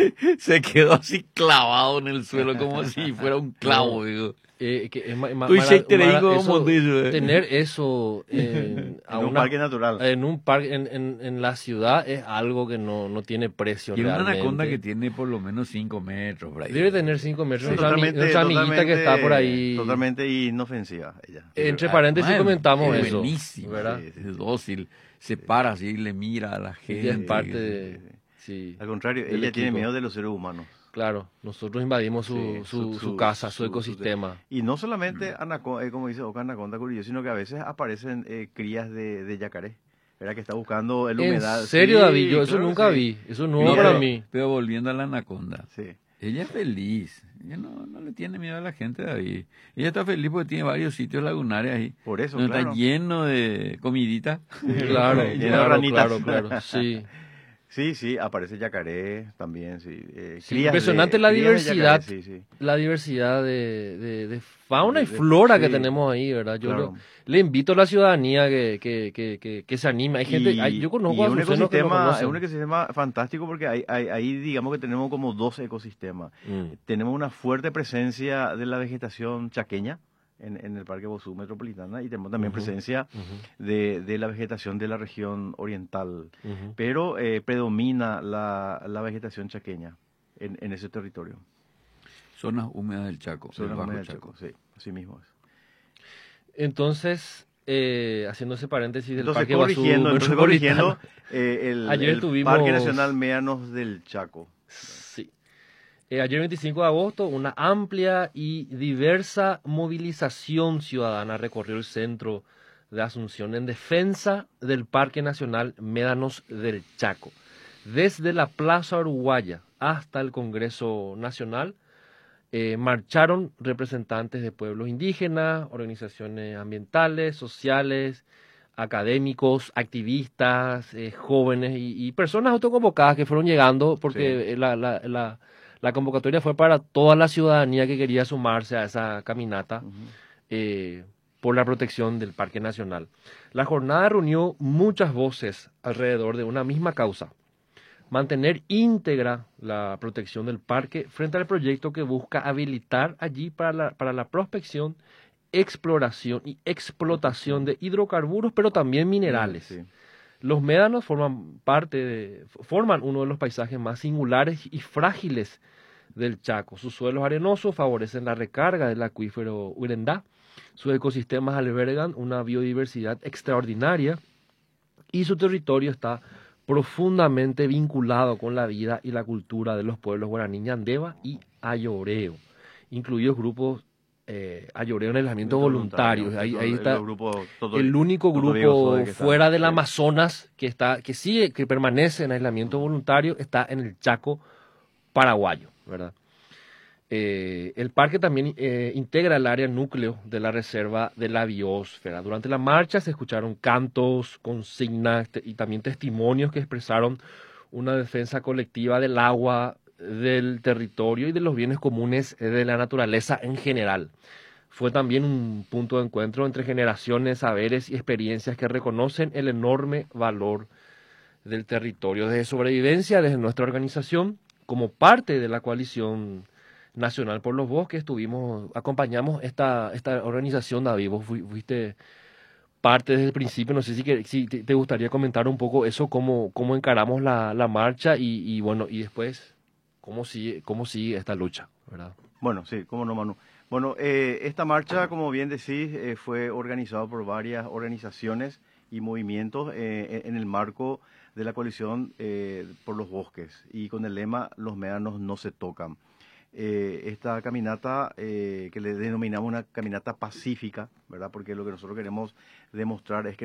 Se quedó así clavado en el suelo como si fuera un clavo, digo. Que es Tener tener eso En un parque natural. en un parque en la ciudad es algo que no tiene precio Y una realmente. anaconda que tiene por lo menos 5 metros. Por ahí. Debe tener 5 metros. Sí, Nuestra amiguita que está por ahí. Totalmente inofensiva ella. Entre paréntesis Además, comentamos es eso. buenísima, ¿Verdad? es dócil, se para así y le mira a la gente. Ella es parte de... Sí, Al contrario, del ella tiene equipo. miedo de los seres humanos. Claro, nosotros invadimos Sí, su casa, su ecosistema. Y no solamente como dice Oca, anaconda curiosa, sino que a veces aparecen crías de yacaré. ¿Verdad? Que está buscando la humedad. ¿En serio, Sí, David? Yo eso claro que nunca sí. vi. Eso es nuevo Mira, para mí. Pero volviendo a la anaconda, Sí. ella es feliz. Ella no le tiene miedo a la gente, David. Ella está feliz porque tiene varios sitios lagunares ahí. Por eso, donde claro. está lleno de comidita. Claro, Lleno de claro, ranitas. claro, sí. Sí, aparece yacaré también, sí. Sí, Crías impresionante la crías de diversidad, yacaré, sí. la diversidad de fauna y De- flora que sí, tenemos ahí, ¿verdad? Yo claro. le invito a la ciudadanía que se anime. Hay gente, yo conozco a un azucenos que no ecosistema, es conocen. un ecosistema fantástico porque ahí digamos que tenemos como dos ecosistemas. Tenemos una fuerte presencia de la vegetación chaqueña en el Parque Bozú Metropolitana y tenemos también presencia de la vegetación de la región oriental, pero predomina la vegetación chaqueña en ese territorio. Zonas húmedas del Chaco. Zona del Bajo húmeda del Chaco. Chaco, sí, así mismo es. Entonces, haciendo ese paréntesis del Entonces, Parque Guazú corrigiendo, Metropolitano. el Ayer tuvimos- Parque Nacional Médanos del Chaco. Sí. Ayer 25 de agosto, una amplia y diversa movilización ciudadana recorrió el centro de Asunción en defensa del Parque Nacional Médanos del Chaco. Desde la Plaza Uruguaya hasta el Congreso Nacional, marcharon representantes de pueblos indígenas, organizaciones ambientales, sociales, académicos, activistas, jóvenes y personas autoconvocadas que fueron llegando porque la convocatoria fue para toda la ciudadanía que quería sumarse a esa caminata por la protección del Parque Nacional. La jornada reunió muchas voces alrededor de una misma causa: mantener íntegra la protección del parque frente al proyecto que busca habilitar allí para la prospección, exploración y explotación de hidrocarburos, pero también minerales. Sí. Los médanos forman uno de los paisajes más singulares y frágiles del Chaco. Sus suelos arenosos favorecen la recarga del acuífero Urendá. Sus ecosistemas albergan una biodiversidad extraordinaria y su territorio está profundamente vinculado con la vida y la cultura de los pueblos guaraní Ñandeva y Ayoreo, incluidos grupos Ayoreo en aislamiento voluntario. Ahí está el único grupo fuera del Amazonas que permanece en aislamiento voluntario, está en el Chaco paraguayo, ¿verdad? El parque también integra el área núcleo de la reserva de la biosfera. Durante la marcha se escucharon cantos, consignas y también testimonios que expresaron una defensa colectiva del agua, del territorio y de los bienes comunes de la naturaleza en general. Fue también un punto de encuentro entre generaciones, saberes y experiencias que reconocen el enorme valor del territorio. Desde Sobrevivencia, desde nuestra organización, como parte de la coalición Nacional por los Bosques, acompañamos esta organización, David. Vos fuiste parte desde el principio, no sé si te gustaría comentar un poco eso, cómo encaramos la marcha y bueno, y después cómo sigue esta lucha, ¿verdad? Bueno, sí, cómo no, Manu. Bueno, esta marcha, como bien decís, fue organizada por varias organizaciones y movimientos en el marco de la coalición por los bosques y con el lema "Los médanos no se tocan". Esta caminata que le denominamos una caminata pacífica, ¿verdad? Porque lo que nosotros queremos demostrar es que